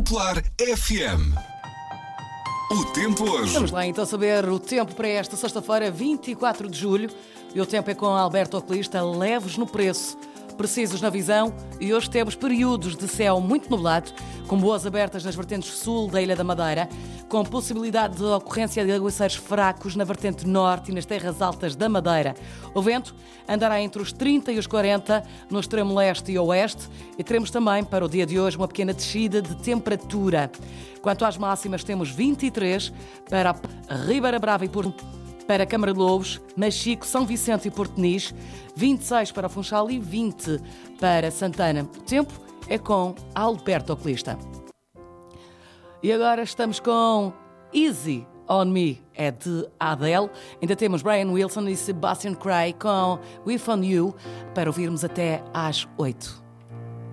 Popular FM. O tempo hoje. Vamos lá então saber o tempo para esta sexta-feira, 24 de julho. E o tempo é com Alberto Oculista, leves no preço, precisos na visão. E hoje temos períodos de céu muito nublado, com boas abertas nas vertentes sul da Ilha da Madeira, com possibilidade de ocorrência de aguaceiros fracos na vertente norte e nas terras altas da Madeira. O vento andará entre os 30 e os 40 no extremo leste e oeste, e teremos também para o dia de hoje uma pequena descida de temperatura. Quanto às máximas, temos 23 para Ribeira Brava e Porto, para Câmara de Lobos, Machico, São Vicente e Porto-Nis, 26 para Funchal e 20 para Santana. O tempo é com Alberto Oculista. E agora estamos com Easy on Me, é de Adele. Ainda temos Brian Wilson e Sebastian Cray com We Found You, para ouvirmos até às 8.